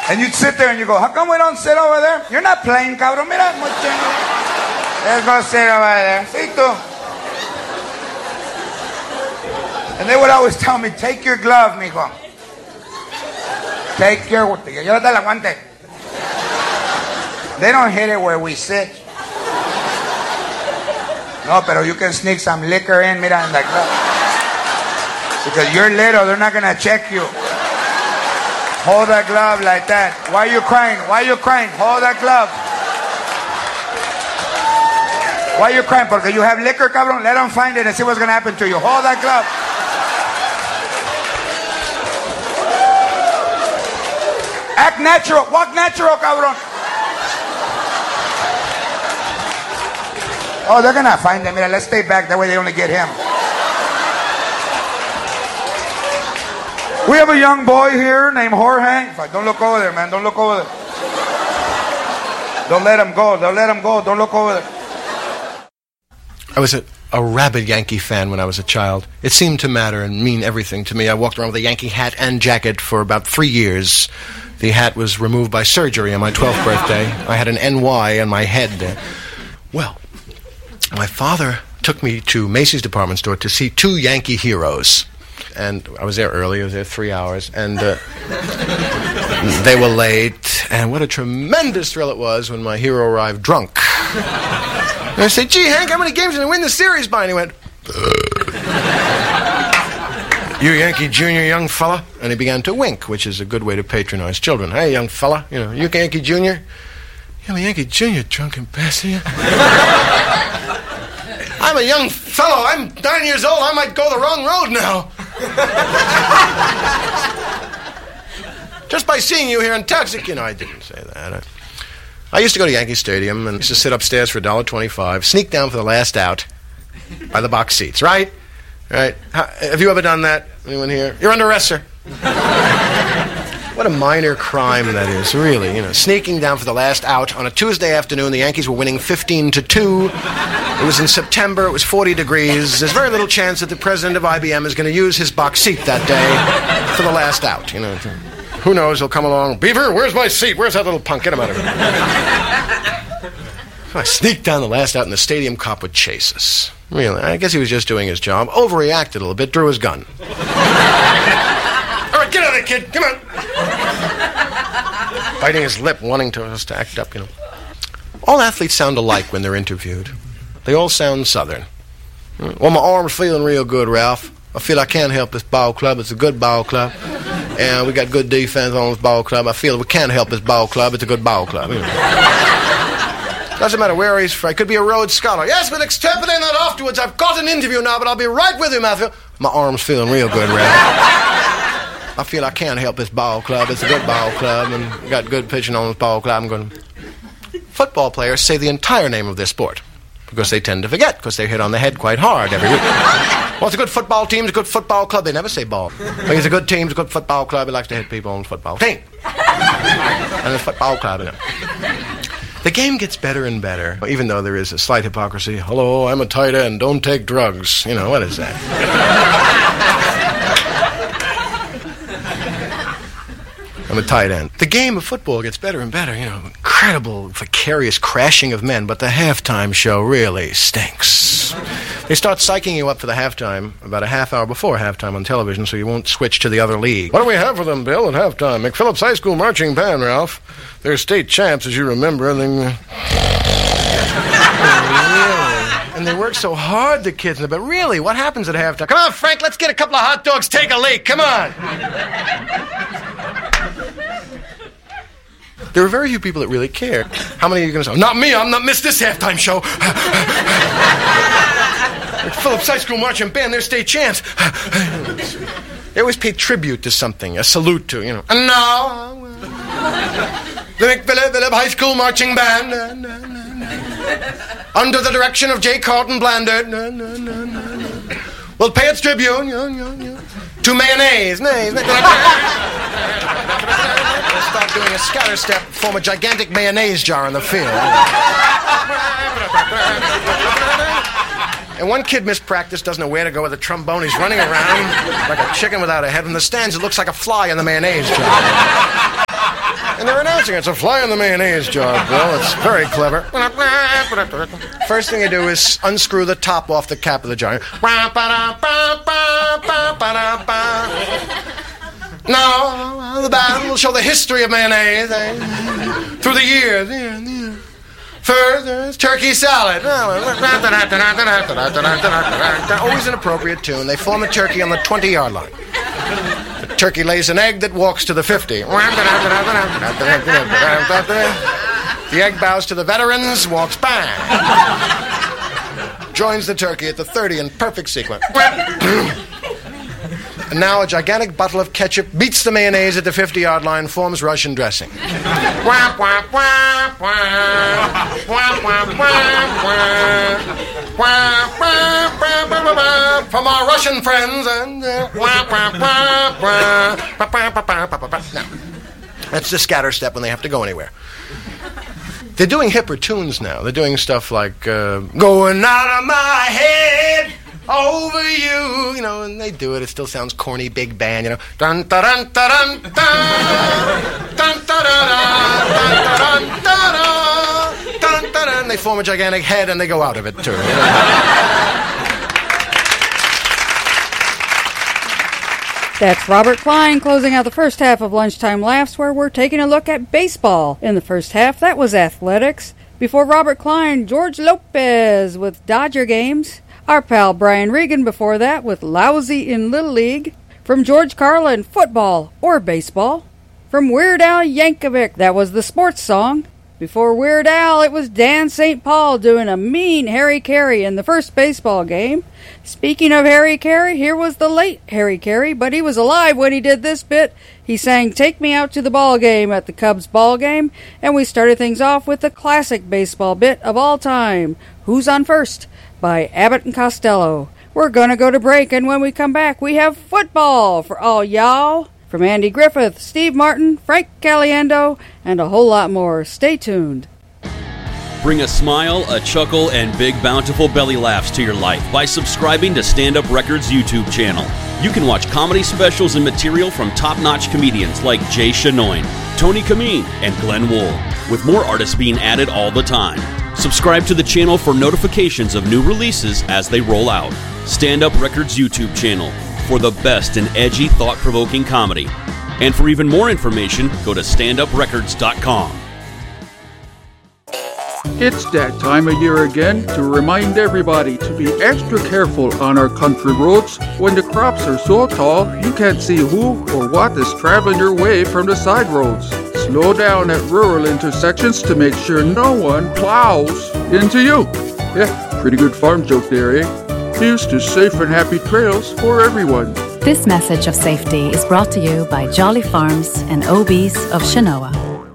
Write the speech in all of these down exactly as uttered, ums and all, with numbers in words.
And you'd sit there and you go, how come we don't sit over there? You're not playing, cabrón. Mira, muchacho. Let's go sit over there. See, tú. And they would always tell me, take your glove, mijo. Take your... Llévate el guante. They don't hit it where we sit. No, pero you can sneak some liquor in, mira, in the glove. Because you're little, they're not going to check you. Hold that glove like that. Why are you crying? Why are you crying? Hold that glove. Why are you crying? Porque you have liquor, cabrón. Let them find it and see what's going to happen to you. Hold that glove. Act natural. Walk natural, cabrón. Oh, they're going to find him. Mira, let's stay back. That way they only get him. We have a young boy here named Jorge. Don't look over there, man. Don't look over there. Don't let him go. Don't let him go. Don't look over there. I was a, a rabid Yankee fan when I was a child. It seemed to matter and mean everything to me. I walked around with a Yankee hat and jacket for about three years. The hat was removed by surgery on my twelfth birthday. I had an N Y on my head. Well, my father took me to Macy's department store to see two Yankee heroes. And I was there early. I was there three hours. And uh, they were late. And what a tremendous thrill it was when my hero arrived drunk. And I said, gee, Hank, how many games did I win the series by? And he went, you Yankee Junior, young fella? And he began to wink, which is a good way to patronize children. Hey, young fella, you know, you Yankee Junior? Yeah, I'm a Yankee Junior, drunken bastard. I'm a young fellow. I'm nine years old. I might go the wrong road now. Just by seeing you here in Texas. You know, I didn't say that. I, I used to go to Yankee Stadium and used to sit upstairs for one dollar twenty-five, sneak down for the last out by the box seats, right? Right? How, have you ever done that? Anyone here? You're under arrest, sir. What a minor crime that is, really. You know, sneaking down for the last out on a Tuesday afternoon. The Yankees were winning fifteen to two. It was in September. It was forty degrees. There's very little chance that the president of I B M is going to use his box seat that day for the last out. You know, who knows? He'll come along. Beaver, where's my seat? Where's that little punk? Get him out of here. So I sneaked down the last out, and the stadium cop would chase us. Really, I guess he was just doing his job. Overreacted a little bit. Drew his gun. All right, get out of there, kid. Come on. Biting his lip, wanting to us to act up, you know. All athletes sound alike when they're interviewed. They all sound Southern. Well, my arm's feeling real good, Ralph. I feel I can't help this ball club. It's a good ball club. And we got good defense on this ball club. I feel we can't help this ball club. It's a good ball club. You know. Doesn't matter where he's from. He could be a Rhodes Scholar. Yes, but extrapolate that afterwards. I've got an interview now, but I'll be right with you, Matthew. My arm's feeling real good, Ralph. I feel I can't help this ball club. It's a good ball club, and we got good pitching on this ball club. I'm going to... Football players say the entire name of their sport because they tend to forget because they hit on the head quite hard every week. Well, it's a good football team, it's a good football club. They never say ball. Like, it's a good team, it's a good football club. It likes to hit people on the football team. And the football club, you know. The game gets better and better, even though there is a slight hypocrisy. Hello, I'm a tight end. Don't take drugs. You know, what is that? I'm a tight end. The game of football gets better and better, you know, incredible, vicarious crashing of men, but the halftime show really stinks. They start psyching you up for the halftime about a half hour before halftime on television so you won't switch to the other league. What do we have for them, Bill, at halftime? McPhillips High School Marching Band, Ralph. They're state champs, as you remember, and they... And they work so hard, the kids. But really, what happens at halftime? Come on, Frank, let's get a couple of hot dogs, take a leak. Come on. There are very few people that really care. How many are you going to say? Not me, I'm not missed this halftime show. Phillips High School Marching Band, they're state champs. They always pay tribute to something, a salute to, you know. And now, the McPhillips High School Marching Band, under the direction of J. Carlton Blander, will pay its tribute to mayonnaise. Nays, We'll start doing a scatter step, form a gigantic mayonnaise jar in the field. And one kid missed practice, doesn't know where to go with a trombone. He's running around like a chicken without a head. From the stands, it looks like a fly in the mayonnaise jar. And disgusting. It's a fly in the mayonnaise jar, Bill. It's very clever. First thing you do is unscrew the top off the cap of the jar. Now, the band will show the history of mayonnaise eh? through the years. First, there's turkey salad. Always an appropriate tune. They form a turkey on the twenty-yard line. The turkey lays an egg that walks to the fifty. The egg bows to the veterans, walks back. Joins the turkey at the thirty in perfect sequence. And now a gigantic bottle of ketchup beats the mayonnaise at the fifty-yard line, forms Russian dressing. From our Russian friends. And now, that's the scatter step when they have to go anywhere. They're doing hipper tunes now. They're doing stuff like uh, going out of my head. Over you, you know, and they do it. It still sounds corny, big band, you know. Dun dun dun dun dun dun dun dun dun. They form a gigantic head and they go out of it too. That's Robert Klein closing out the first half of Lunchtime Laughs, where we're taking a look at baseball. In the first half, that was athletics. Before Robert Klein, George Lopez with Dodger games. Our pal Brian Regan before that with Lousy in Little League. From George Carlin, football or baseball. From Weird Al Yankovic, that was the sports song. Before Weird Al, it was Dan Saint Paul doing a mean Harry Carey in the first baseball game. Speaking of Harry Carey, here was the late Harry Carey, but he was alive when he did this bit. He sang Take Me Out to the Ball Game at the Cubs ball game, and we started things off with the classic baseball bit of all time, Who's on First? By Abbott and Costello. We're going to go to break, and when we come back, we have football for all y'all. From Andy Griffith, Steve Martin, Frank Caliendo, and a whole lot more. Stay tuned. Bring a smile, a chuckle, and big bountiful belly laughs to your life by subscribing to Stand Up Records YouTube channel. You can watch comedy specials and material from top-notch comedians like Jay Chenoine, Tony Kameen, and Glenn Wool, with more artists being added all the time. Subscribe to the channel for notifications of new releases as they roll out. Stand Up Records YouTube channel for the best in edgy, thought-provoking comedy. And for even more information, go to stand up records dot com. It's that time of year again to remind everybody to be extra careful on our country roads. When the crops are so tall, you can't see who or what is traveling your way from the side roads. Slow down at rural intersections to make sure no one plows into you. Yeah, pretty good farm joke there, eh? Here's to safe and happy trails for everyone. This message of safety is brought to you by Jolly Farms and O B's of Shinoa.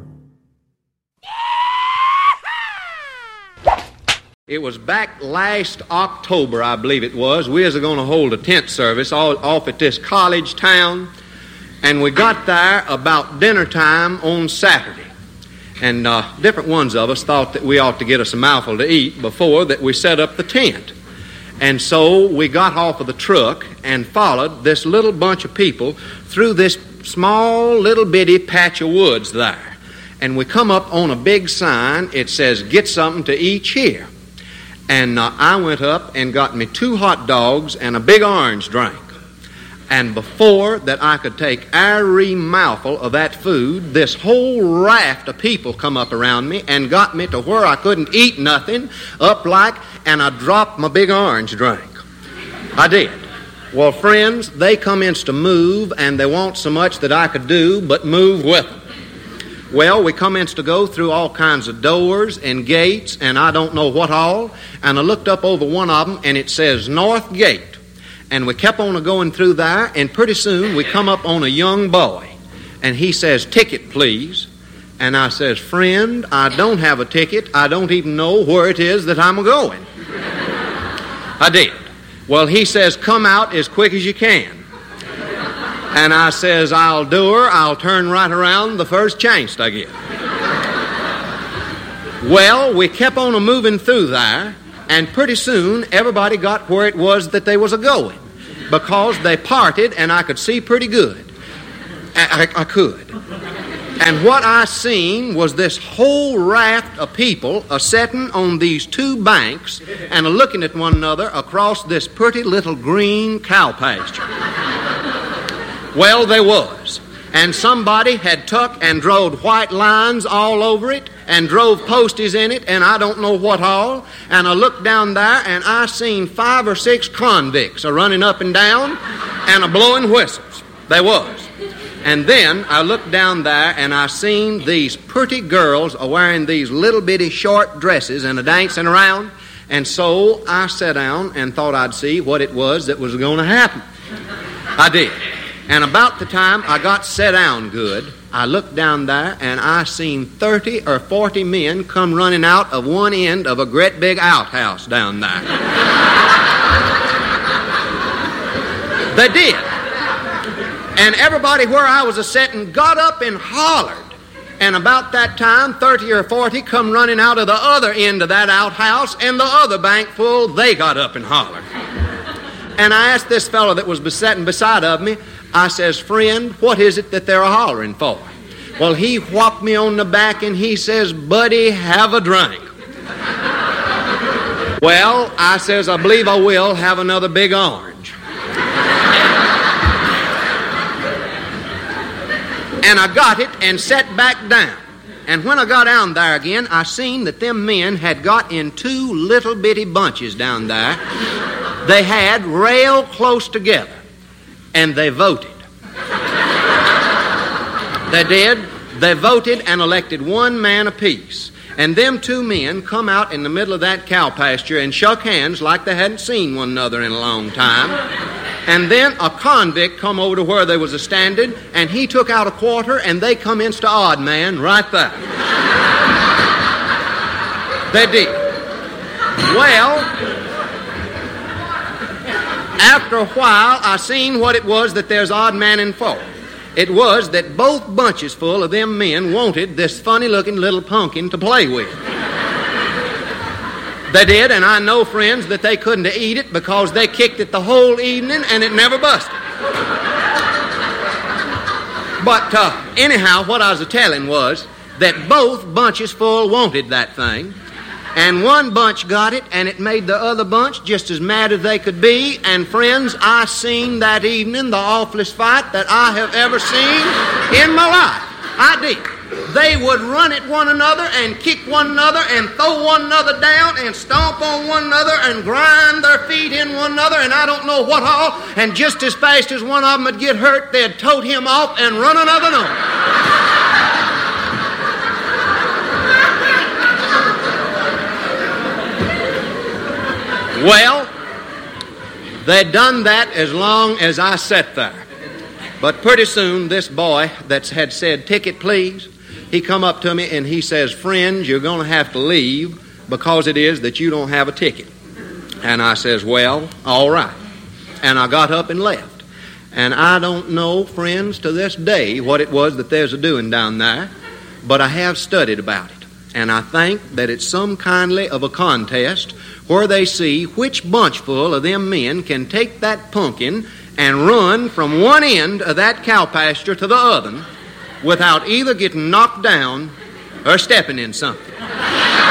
It was back last October, I believe it was. We was going to hold a tent service all, off at this college town. And we got there about dinner time on Saturday. And uh, different ones of us thought that we ought to get us a mouthful to eat before that we set up the tent. And so we got off of the truck and followed this little bunch of people through this small little bitty patch of woods there. And we come up on a big sign. It says, "Get something to eat here." And uh, I went up and got me two hot dogs and a big orange drink. And before that I could take every mouthful of that food, this whole raft of people come up around me and got me to where I couldn't eat nothing, up like, and I dropped my big orange drink. I did. Well, friends, they commenced to move, and they want so much that I could do but move with them. Well, we commenced to go through all kinds of doors and gates, and I don't know what all, and I looked up over one of them, and it says North Gate. And we kept on going through there, and pretty soon we come up on a young boy. And he says, "Ticket, please." And I says, "Friend, I don't have a ticket. I don't even know where it is that I'm going." I did. Well, he says, "Come out as quick as you can." And I says, "I'll do her. I'll turn right around the first chance I get." Well, we kept on a moving through there. And pretty soon, everybody got where it was that they was a-going, because they parted, and I could see pretty good. I, I, I could. And what I seen was this whole raft of people a-setting on these two banks and a-looking at one another across this pretty little green cow pasture. Well, they was. And somebody had took and drove white lines all over it and drove posties in it and I don't know what all. And I looked down there and I seen five or six convicts a-running up and down and a-blowing whistles. They was. And then I looked down there and I seen these pretty girls a-wearing these little bitty short dresses and a-dancing around. And so I sat down and thought I'd see what it was that was going to happen. I did. And about the time I got set down good, I looked down there and I seen thirty or forty men come running out of one end of a great big outhouse down there. They did. And everybody where I was a-setting got up and hollered. And about that time, thirty or forty come running out of the other end of that outhouse, and the other bank full, they got up and hollered. And I asked this fellow that was sitting beside of me, I says, friend, what is it that they're hollering for? Well, he whopped me on the back and he says, buddy, have a drink. Well, I says, I believe I will have another big orange. And I got it and sat back down. And when I got down there again, I seen that them men had got in two little bitty bunches down there. They had rail close together. And they voted. They did. They voted and elected one man apiece. And them two men come out in the middle of that cow pasture and shook hands like they hadn't seen one another in a long time. And then a convict come over to where they was a-standing, and he took out a quarter, and they come insta odd man right there. They did. Well, after a while, I seen what it was that there's odd man in for. It was that both bunches full of them men wanted this funny-looking little pumpkin to play with. They did, and I know, friends, that they couldn't eat it because they kicked it the whole evening and it never busted. But uh, anyhow, what I was a-telling was that both bunches full wanted that thing, and one bunch got it, and it made the other bunch just as mad as they could be. And friends, I seen that evening the awfulest fight that I have ever seen in my life. I did. They would run at one another and kick one another and throw one another down and stomp on one another and grind their feet in one another and I don't know what all. And just as fast as one of them would get hurt, they'd tote him off and run another one. Well, they'd done that as long as I sat there. But pretty soon, this boy that had said, ticket please, he come up to me and he says, friends, you're going to have to leave because it is that you don't have a ticket. And I says, well, all right. And I got up and left. And I don't know, friends, to this day what it was that there's a doing down there, but I have studied about it. And I think that it's some kindly of a contest where they see which bunchful of them men can take that pumpkin and run from one end of that cow pasture to the other without either getting knocked down or stepping in something.